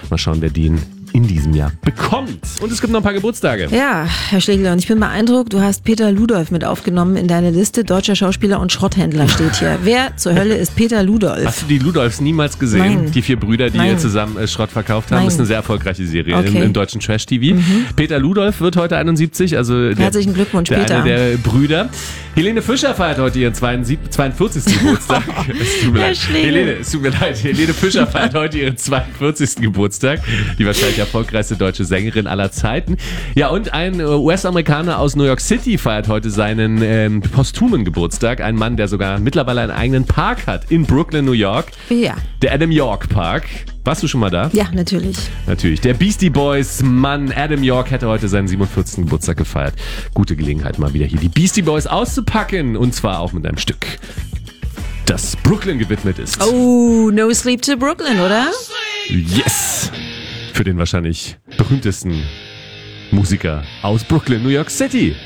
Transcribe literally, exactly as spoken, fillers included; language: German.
Mal schauen, wer den in diesem Jahr bekommt. Und es gibt noch ein paar Geburtstage. Ja, Herr Schlegel, und ich bin beeindruckt, du hast Peter Ludolf mit aufgenommen in deine Liste. Deutscher Schauspieler und Schrotthändler steht hier. Wer zur Hölle ist Peter Ludolf? Hast du die Ludolfs niemals gesehen? Nein. Die vier Brüder, die Nein. zusammen äh, Schrott verkauft haben. Nein. Das ist eine sehr erfolgreiche Serie Okay. im, im deutschen Trash-T V. Mhm. Peter Ludolf wird heute einundsiebzig. Also der, Herzlichen Glückwunsch, der Peter. Eine der Brüder. Helene Fischer feiert heute ihren zweiundvierzigsten Geburtstag. Es tut mir Herr leid. Schlegel. Helene, es tut mir leid. Helene Fischer feiert heute ihren zweiundvierzigsten Geburtstag. Die wahrscheinlich erfolgreichste deutsche Sängerin aller Zeiten. Ja, und ein U S-Amerikaner aus New York City feiert heute seinen ähm, posthumen Geburtstag. Ein Mann, der sogar mittlerweile einen eigenen Park hat in Brooklyn, New York. Ja. Der Adam York Park. Warst du schon mal da? Ja, natürlich. Natürlich. Der Beastie Boys Mann Adam York hätte heute seinen siebenundvierzigsten Geburtstag gefeiert. Gute Gelegenheit, mal wieder hier die Beastie Boys auszupacken. Und zwar auch mit einem Stück, das Brooklyn gewidmet ist. Oh, No Sleep to Brooklyn, oder? Yes! Für den wahrscheinlich berühmtesten Musiker aus Brooklyn, New York City.